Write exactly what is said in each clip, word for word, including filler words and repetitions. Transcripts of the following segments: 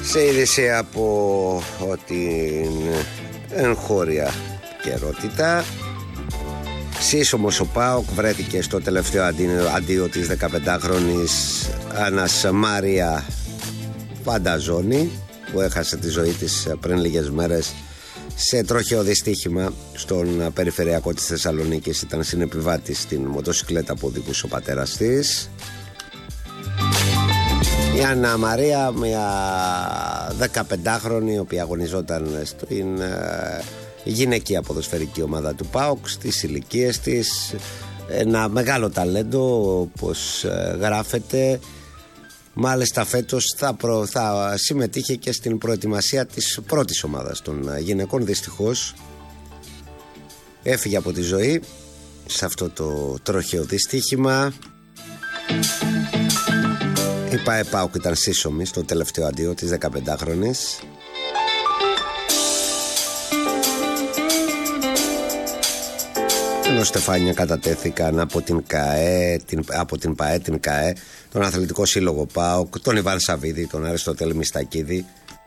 Σε είδηση από την εγχώρια καιρότητα, σύσσωμος ο ΠΑΟΚ βρέθηκε στο τελευταίο αντίο της δεκαπεντάχρονης Άννας Μάρια Φανταζόνη, που έχασε τη ζωή της πριν λίγες μέρες σε τροχαίο δυστύχημα στον περιφερειακό της Θεσσαλονίκης. Ήταν συνεπιβάτης στην μοτοσυκλέτα που οδηγούσε ο πατέρας της. Η Άννα Μαρία, μια δεκαπεντάχρονη, η οποία αγωνιζόταν στην ε, γυναικεία ποδοσφαιρική ομάδα του ΠΑΟΚ στις ηλικίες της. Ένα μεγάλο ταλέντο, όπως ε, γράφεται. Μάλιστα φέτος θα, προ, θα συμμετείχε και στην προετοιμασία της πρώτης ομάδας των γυναικών. Δυστυχώς έφυγε από τη ζωή σε αυτό το τροχαίο δυστύχημα. Η ΠΑΕ ΠΑΟΚ ήταν σύσσωμη στο τελευταίο αντίο της δεκαπεντάχρονης. Ενώ Στεφάνια κατατέθηκαν από την ΚΑΕ, την, από την ΠΑΕ, την ΚΑΕ, τον Αθλητικό Σύλλογο ΠΑΟΚ, τον Ιβάν Σαββίδη, τον Αριστοτέλη Μιστακίδη.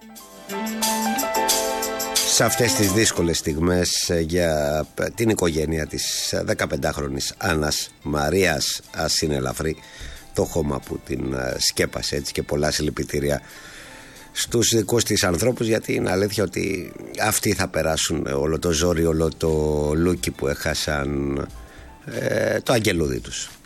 Σε αυτές τις δύσκολες στιγμές για την οικογένεια της δεκαπεντάχρονης Άννας Μαρίας, ας είναι ελαφρύ το χώμα που την σκέπασε, έτσι, και πολλά συλληπιτήρια στους δικούς της ανθρώπους, γιατί είναι αλήθεια ότι αυτοί θα περάσουν όλο το ζόρι, όλο το λούκι που έχασαν ε, το αγγελούδι τους.